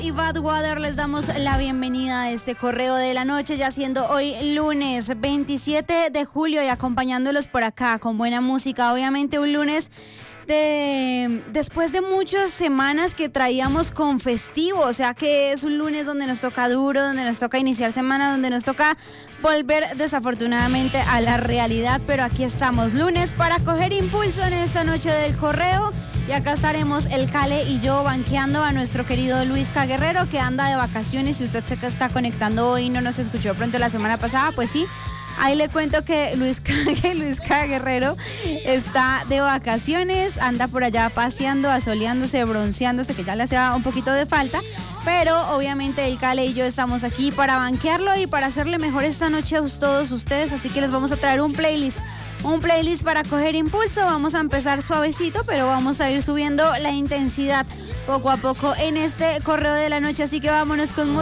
y Badwater les damos la bienvenida a este correo de la noche, ya siendo hoy lunes 27 de julio y acompañándolos por acá con buena música. Obviamente un lunes después de muchas semanas que traíamos con festivo, o sea que es un lunes donde nos toca duro, donde nos toca iniciar semana, donde nos toca volver desafortunadamente a la realidad, pero aquí estamos lunes para coger impulso en esta noche del correo. Y acá estaremos el Cale y yo banqueando a nuestro querido Luis K. Guerrero, que anda de vacaciones. Si usted se está conectando hoy y no nos escuchó pronto la semana pasada, pues sí, ahí le cuento que Luis K. Guerrero está de vacaciones, anda por allá paseando, asoleándose, bronceándose, que ya le hacía un poquito de falta. Pero obviamente el Cale y yo estamos aquí para banquearlo y para hacerle mejor esta noche a todos ustedes. Así que les vamos a traer un playlist para coger impulso. Vamos a empezar suavecito, pero vamos a ir subiendo la intensidad poco a poco en este correo de la noche. Así que vámonos con música.